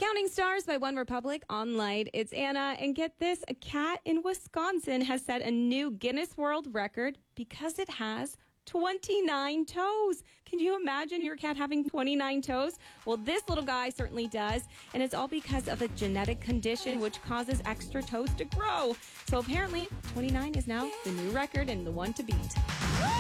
Counting Stars by One Republic online. It's Anna. And get this, a cat in Wisconsin has set a new Guinness World Record because it has 29 toes. Can you imagine your cat having 29 toes? Well, this little guy certainly does. And it's all because of a genetic condition which causes extra toes to grow. So apparently, 29 is now the new record and the one to beat.